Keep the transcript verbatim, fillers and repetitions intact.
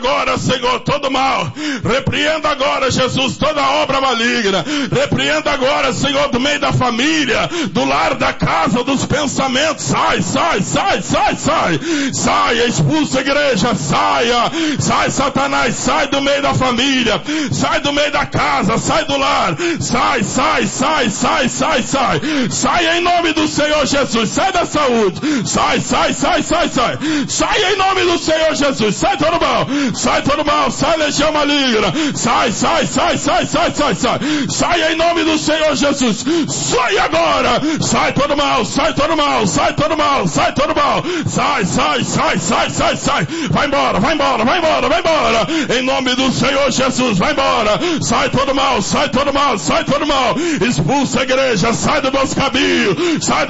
agora, Senhor, todo mal. Repreenda agora, Jesus, toda obra maligna. Repreenda agora, Senhor, do meio da família, do lar, da casa, dos pensamentos. Sai, sai, sai, sai, sai. Saia, expulsa a igreja, saia. Sai, Satanás, sai do meio da família. Sai do meio da casa, sai do lar. Sai, sai, sai, sai, sai, sai. Sai em nome do Senhor Jesus. Sai da saúde. Sai, sai, sai, sai, sai. Sai em nome do Senhor Jesus. Sai todo mal. Sai todo mal, sai legião maligna, sai, sai, sai, sai, sai, sai, sai, sai em nome do Senhor Jesus, sai agora, sai todo mal, sai todo mal, sai todo mal, sai todo mal, sai, sai, sai, sai, sai, sai, vai embora, vai embora, vai embora, vai embora, em nome do Senhor Jesus, vai embora, sai todo mal, sai todo mal, sai todo mal, expulsa a igreja, sai do nosso caminho, sai